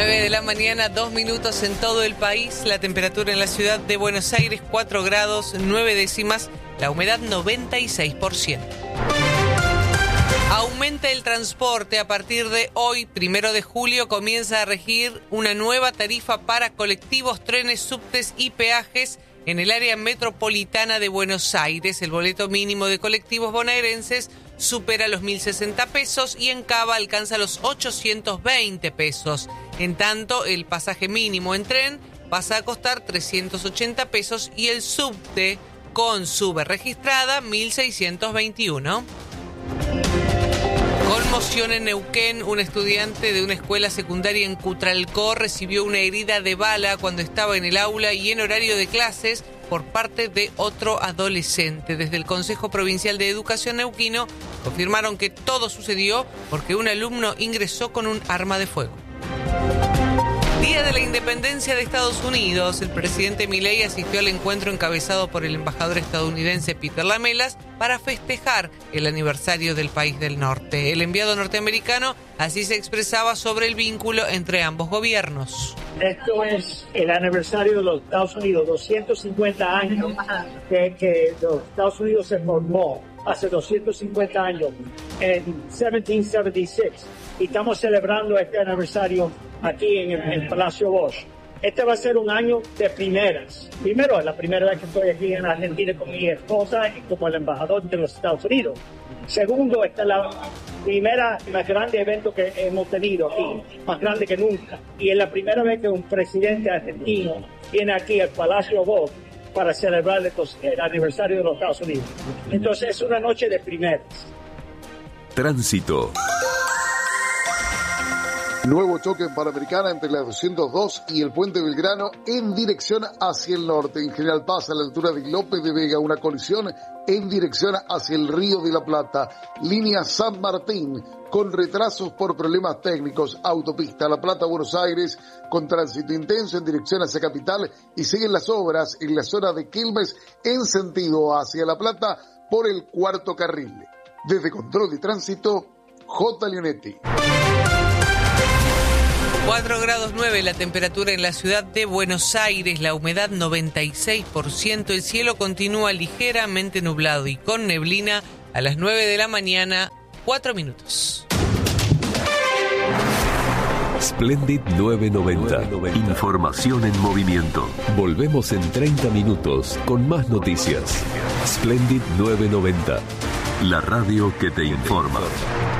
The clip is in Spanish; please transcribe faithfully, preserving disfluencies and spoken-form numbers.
nueve de la mañana, dos minutos en todo el país. La temperatura en la ciudad de Buenos Aires, cuatro grados, nueve décimas. La humedad, noventa y seis por ciento. Aumenta el transporte. A partir de hoy, primero de julio, comienza a regir una nueva tarifa para colectivos, trenes, subtes y peajes en el área metropolitana de Buenos Aires. El boleto mínimo de colectivos bonaerenses supera los mil sesenta pesos y en Cava alcanza los ochocientos veinte pesos. En tanto, el pasaje mínimo en tren pasa a costar trescientos ochenta pesos y el subte con sube registrada mil seiscientos veintiuno. Conmoción en Neuquén. Un estudiante de una escuela secundaria en Cutralcó recibió una herida de bala cuando estaba en el aula y en horario de clases por parte de otro adolescente. Desde el Consejo Provincial de Educación neuquino confirmaron que todo sucedió porque un alumno ingresó con un arma de fuego. Día de la Independencia de Estados Unidos. El presidente Milei asistió al encuentro encabezado por el embajador estadounidense Peter Lamelas para festejar el aniversario del país del norte. El enviado norteamericano así se expresaba sobre el vínculo entre ambos gobiernos. Esto es el aniversario de los Estados Unidos, doscientos cincuenta años que, que los Estados Unidos se formó, hace doscientos cincuenta años, en mil setecientos setenta y seis. Y estamos celebrando este aniversario aquí en el, el Palacio Bosch. Este va a ser un año de primeras. Primero, es la primera vez que estoy aquí en Argentina con mi esposa y como el embajador de los Estados Unidos. Segundo, esta es la primera, más grande evento que hemos tenido aquí, más grande que nunca. Y es la primera vez que un presidente argentino viene aquí al Palacio Bosch para celebrar el aniversario de los Estados Unidos. Entonces es una noche de primeras. Tránsito. Nuevo choque en Panamericana entre la doscientos dos y el Puente Belgrano en dirección hacia el norte. En General Paz, a la altura de López de Vega, una colisión en dirección hacia el Río de la Plata. Línea San Martín, con retrasos por problemas técnicos. Autopista La Plata, Buenos Aires, con tránsito intenso en dirección hacia Capital. Y siguen las obras en la zona de Quilmes en sentido hacia La Plata por el cuarto carril. Desde Control de Tránsito, J. Leonetti. cuatro grados nueve la temperatura en la ciudad de Buenos Aires, la humedad noventa y seis por ciento, el cielo continúa ligeramente nublado y con neblina a las nueve de la mañana, cuatro minutos. Splendid novecientos noventa. Información en movimiento. Volvemos en treinta minutos con más noticias. Splendid novecientos noventa. La radio que te informa.